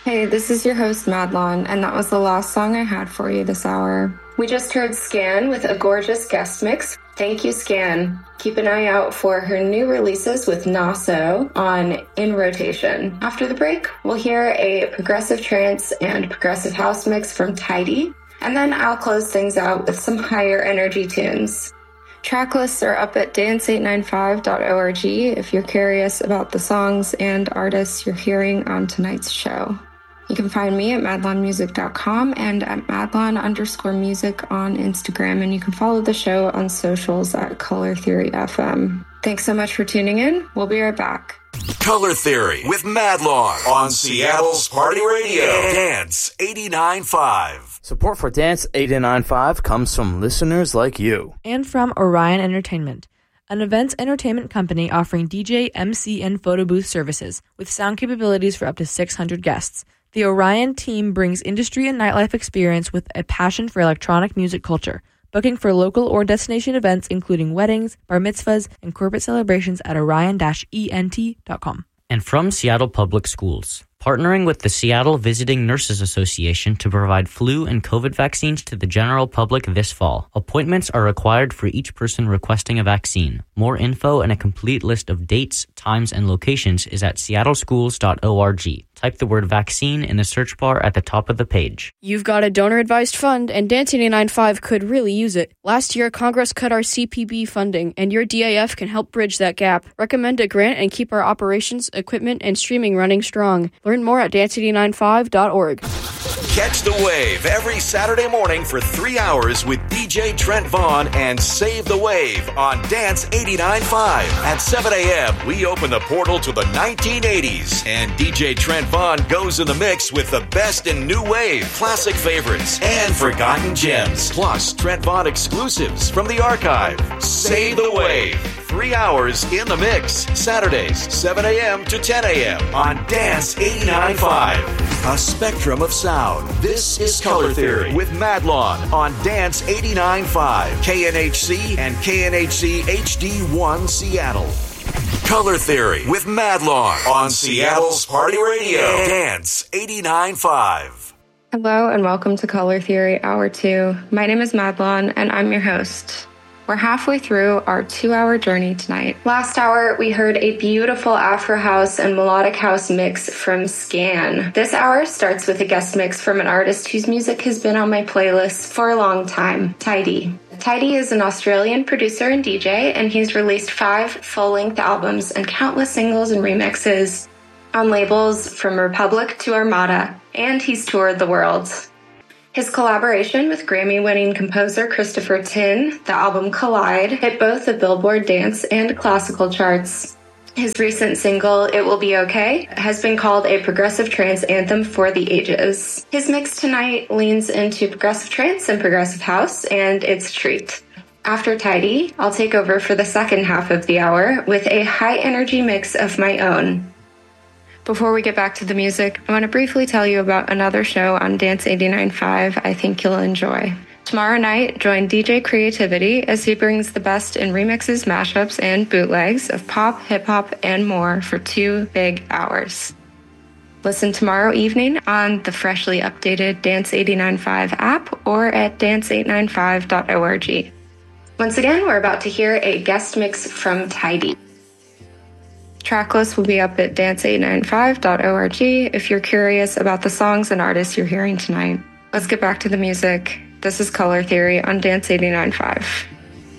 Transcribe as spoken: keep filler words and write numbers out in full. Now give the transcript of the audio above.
Hey, this is your host, Madlon, and that was the last song I had for you this hour. We just heard Scan with a gorgeous guest mix. Thank you, Scan. Keep an eye out for her new releases with Naso on In Rotation. After the break, we'll hear a progressive trance and progressive house mix from Tidy, and then I'll close things out with some higher energy tunes. Track lists are up at dance eight nine five dot org if you're curious about the songs and artists you're hearing on tonight's show. You can find me at madlon music dot com and at madlon underscore music on Instagram, and you can follow the show on socials at Color Theory F M. Thanks so much for tuning in. We'll be right back. Color Theory with Madlon on Seattle's Party Radio. Dance eighty-nine point five. Support for Dance eighty-nine point five comes from listeners like you. And from Orion Entertainment, an events entertainment company offering D J, M C, and photo booth services with sound capabilities for up to six hundred guests. The Orion team brings industry and nightlife experience with a passion for electronic music culture, booking for local or destination events including weddings, bar mitzvahs, and corporate celebrations at orion dash E N T dot com. And from Seattle Public Schools, partnering with the Seattle Visiting Nurses Association to provide flu and COVID vaccines to the general public this fall. Appointments are required for each person requesting a vaccine. More info and a complete list of dates, times, and locations is at seattle schools dot org. Type the word vaccine in the search bar at the top of the page. You've got a donor-advised fund, and Dance eighty-nine point five could really use it. Last year, Congress cut our C P B funding, and your D A F can help bridge that gap. Recommend a grant and keep our operations, equipment, and streaming running strong. Learn more at dance eighty nine five dot org. Catch the wave every Saturday morning for three hours with D J Trent Vaughn and Save the Wave on Dance eighty-nine point five. At seven a.m., we open the portal to the nineteen eighties, and D J Trent Vaughn goes in the mix with the best in new wave, classic favorites, and forgotten gems. Plus, Trent Vaughn exclusives from the archive. Save the Wave. Three hours in the mix. Saturdays, seven a.m. to ten a.m. on Dance eighty-nine point five. A spectrum of sound. This is Color Theory with Madlon on Dance eighty-nine point five. K N H C and K N H C H D one Seattle. Color Theory with Madlon on Seattle's Party Radio. Dance eighty-nine point five. Hello and welcome to Color Theory Hour two. My name is Madlon and I'm your host. We're halfway through our two-hour journey tonight. Last hour, we heard a beautiful Afro House and Melodic House mix from Scan. This hour starts with a guest mix from an artist whose music has been on my playlist for a long time, Tidy. Tidy is an Australian producer and D J, and he's released five full-length albums and countless singles and remixes on labels from Republic to Armada, and he's toured the world. His collaboration with Grammy-winning composer Christopher Tin, the album Collide, hit both the Billboard dance and classical charts. His recent single, It Will Be Okay, has been called a progressive trance anthem for the ages. His mix tonight leans into progressive trance and progressive house, and it's a treat. After Tidy, I'll take over for the second half of the hour with a high-energy mix of my own. Before we get back to the music, I want to briefly tell you about another show on Dance eighty-nine point five I think you'll enjoy. Tomorrow night, join D J Creativity as he brings the best in remixes, mashups, and bootlegs of pop, hip-hop, and more for two big hours. Listen tomorrow evening on the freshly updated Dance eighty-nine point five app or at dance eight nine five dot org. Once again, we're about to hear a guest mix from Tidy. Tracklist will be up at dance eight nine five dot org if you're curious about the songs and artists you're hearing tonight. Let's get back to the music. This is Color Theory on Dance eighty-nine point five.